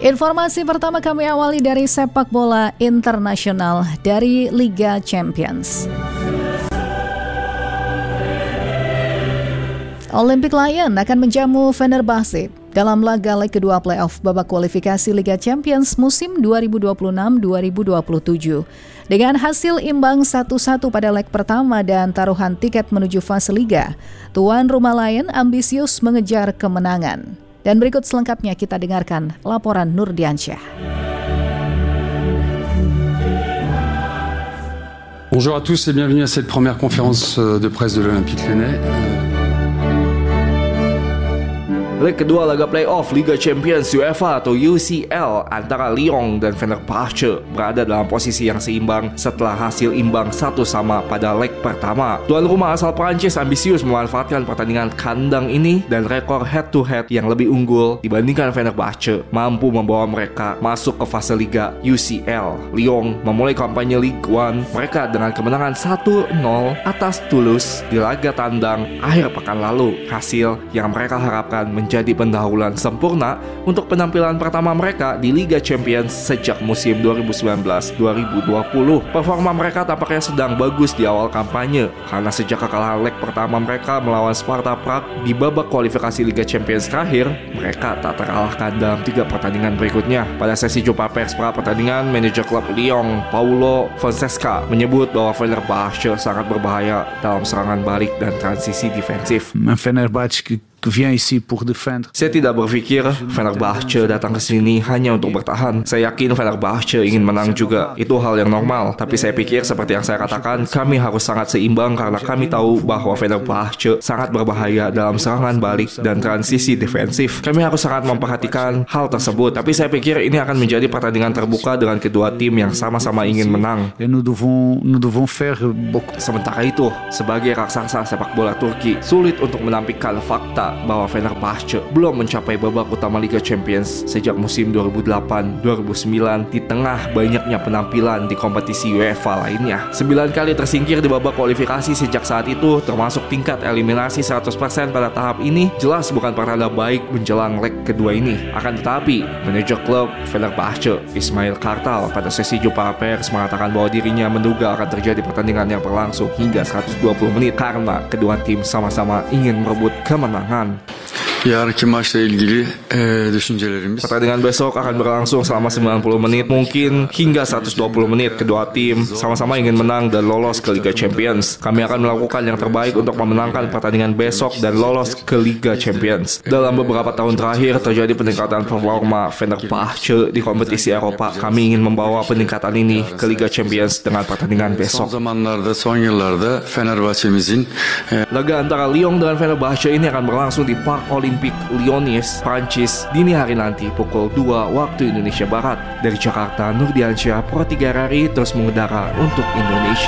Informasi pertama kami awali dari sepak bola internasional dari Liga Champions. Olympic Lyon akan menjamu Fenerbahce dalam laga leg kedua playoff babak kualifikasi Liga Champions musim 2026-2027. Dengan hasil imbang 1-1 pada leg pertama dan taruhan tiket menuju fase Liga, tuan rumah Lyon ambisius mengejar kemenangan. Dan berikut selengkapnya kita dengarkan laporan Nurdiansyah. Bonjour à tous et bienvenue à cette première conférence de presse de l'Olympique Lyonnais. Leg kedua laga playoff Liga Champions UEFA atau UCL antara Lyon dan Fenerbahce berada dalam posisi yang seimbang setelah hasil imbang 1-1 pada leg pertama. Tuan rumah asal Prancis ambisius memanfaatkan pertandingan kandang ini dan rekor head-to-head yang lebih unggul dibandingkan Fenerbahce mampu membawa mereka masuk ke fase Liga UCL. Lyon memulai kampanye Ligue 1 mereka dengan kemenangan 1-0 atas Toulouse di laga tandang akhir pekan lalu. Hasil yang mereka harapkan menjadi pendahuluan sempurna untuk penampilan pertama mereka di Liga Champions sejak musim 2019-2020. Performa mereka tampaknya sedang bagus di awal kampanye karena sejak kekalahan leg pertama mereka melawan Sparta Prague di babak kualifikasi Liga Champions terakhir, mereka tak terkalahkan dalam 3 pertandingan berikutnya. Pada sesi jumpa pers pra pertandingan, manajer klub Lyon, Paulo Fonseca, menyebut bahwa Fenerbahce sangat berbahaya dalam serangan balik dan transisi defensif. Saya tidak berpikir Fenerbahce datang ke sini hanya untuk bertahan. Saya yakin Fenerbahce ingin menang juga. Itu hal yang normal. Tapi saya pikir seperti yang saya katakan, kami harus sangat seimbang karena kami tahu bahwa Fenerbahce sangat berbahaya dalam serangan balik dan transisi defensif. Kami harus sangat memperhatikan hal tersebut. Tapi saya pikir ini akan menjadi pertandingan terbuka dengan kedua tim yang sama-sama ingin menang. Sementara itu, sebagai raksasa sepak bola Turki, sulit untuk menampilkan fakta bahwa Fenerbahce belum mencapai babak utama Liga Champions sejak musim 2008-2009 di tengah banyaknya penampilan di kompetisi UEFA lainnya. 9 kali tersingkir di babak kualifikasi sejak saat itu, termasuk tingkat eliminasi 100% pada tahap ini, jelas bukan pertanda baik menjelang leg kedua ini. Akan tetapi, manajer klub Fenerbahce, Ismail Kartal, pada sesi jumpa pers mengatakan bahwa dirinya menduga akan terjadi pertandingan yang berlangsung hingga 120 menit karena kedua tim sama-sama ingin merebut kemenangan. Yarınki maçla ilgili düşüncelerimiz. Pertandingan besok akan berlangsung selama 90 menit, mungkin hingga 120 menit. Kedua tim sama-sama ingin menang dan lolos ke Liga Champions. Kami akan melakukan yang terbaik untuk memenangkan pertandingan besok dan lolos ke Liga Champions. Dalam beberapa tahun terakhir terjadi peningkatan performa Fenerbahce di kompetisi Eropa. Kami ingin membawa peningkatan ini ke Liga Champions dengan pertandingan besok. Son yıllarda Fenerbahçe'mizin laga antara Lyon dan Fenerbahce ini akan berlangsung di Parc Olympique Lyonnais, Prancis, dini hari nanti pukul 2 waktu Indonesia Barat. Dari Jakarta, Nurdiansyah, Pro 3 RRI terus mengudara untuk Indonesia.